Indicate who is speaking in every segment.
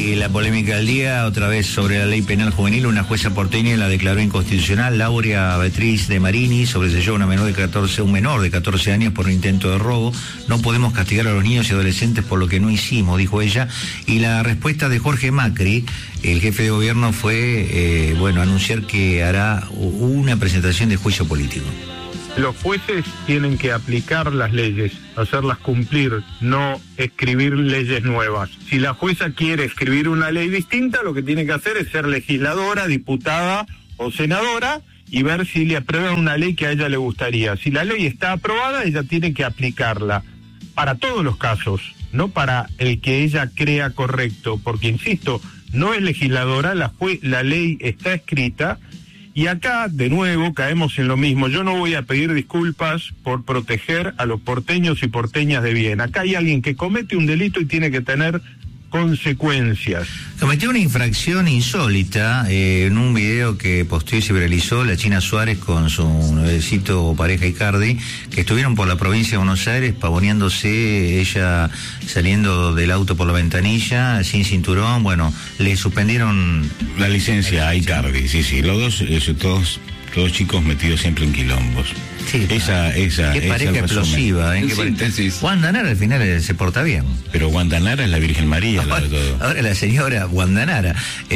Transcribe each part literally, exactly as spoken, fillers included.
Speaker 1: Y la polémica del día, otra vez sobre la ley penal juvenil, una jueza porteña la declaró inconstitucional. Laura Beatriz de Marini sobreseyó a una menor de catorce, un menor de catorce años por un intento de robo. No podemos castigar a los niños y adolescentes por lo que no hicimos, dijo ella. Y la respuesta de Jorge Macri, el jefe de gobierno, fue, eh, bueno, anunciar que hará una presentación de juicio político.
Speaker 2: Los jueces tienen que aplicar las leyes, hacerlas cumplir, no escribir leyes nuevas. Si la jueza quiere escribir una ley distinta, lo que tiene que hacer es ser legisladora, diputada o senadora y ver si le aprueban una ley que a ella le gustaría. Si la ley está aprobada, ella tiene que aplicarla para todos los casos, no para el que ella crea correcto, porque, insisto, no es legisladora, la, jue- la ley está escrita. Y acá, de nuevo, caemos en lo mismo. Yo no voy a pedir disculpas por proteger a los porteños y porteñas de bien. Acá hay alguien que comete un delito y tiene que tener consecuencias.
Speaker 1: Cometió una infracción insólita eh, en un video que posteó y se viralizó la China Suárez con su nuevecito pareja Icardi, que estuvieron por la provincia de Buenos Aires pavoneándose, ella saliendo del auto por la ventanilla, sin cinturón. Bueno, le suspendieron
Speaker 3: la licencia a Icardi, sí, sí, los dos, eh, todos, todos chicos metidos siempre en quilombos.
Speaker 1: Sí,
Speaker 3: esa, esa,
Speaker 1: qué
Speaker 3: esa
Speaker 1: pareja explosiva, ¿eh? Qué Guandanara al final eh, se porta bien.
Speaker 3: Pero Guandanara es la Virgen María,
Speaker 1: ahora,
Speaker 3: la de todo.
Speaker 1: Ahora la señora Guandanara,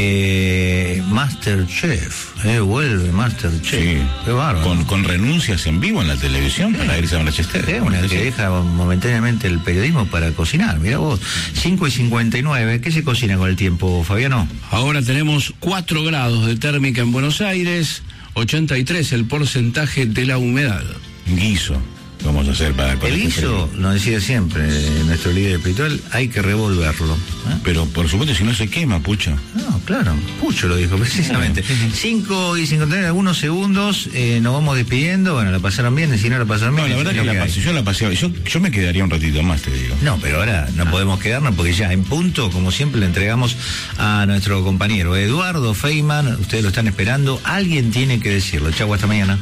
Speaker 1: eh, Masterchef, eh, vuelve Masterchef.
Speaker 3: Sí.
Speaker 1: Qué bárbaro.
Speaker 3: Con, con renuncias en vivo en la televisión, sí, para irse a Manchester.
Speaker 1: Sí, una que deja momentáneamente el periodismo para cocinar. Mira vos, cinco y cincuenta y nueve, ¿qué se cocina con el tiempo, Fabiano?
Speaker 4: Ahora tenemos cuatro grados de térmica en Buenos Aires, ochenta y tres el porcentaje de la humedad.
Speaker 3: Guiso vamos a hacer para...
Speaker 1: El guiso, nos decía siempre eh, nuestro líder espiritual, hay que revolverlo. ¿eh?
Speaker 3: Pero por supuesto, si no se quema, Pucho.
Speaker 1: No, claro, Pucho lo dijo precisamente. cinco y cincuenta y nueve, algunos segundos, eh, nos vamos despidiendo. Bueno, la pasaron bien, si no la pasaron bien.
Speaker 3: No, la verdad que, que la pasé, yo la pasé, yo, yo me quedaría un ratito más, te digo.
Speaker 1: No, pero ahora no ah. podemos quedarnos porque ya en punto, como siempre, le entregamos a nuestro compañero Eduardo Feynman. Ustedes lo están esperando, alguien tiene que decirlo. Chau, hasta mañana.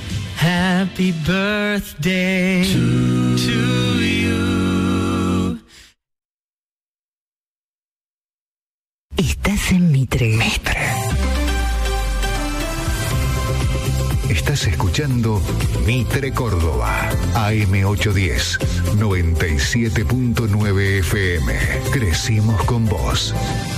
Speaker 5: Happy birthday to, to you.
Speaker 6: Estás en Mitre.
Speaker 7: Mitre. Estás escuchando Mitre Córdoba, A M ochocientos diez, noventa y siete punto nueve F M. Crecimos con vos.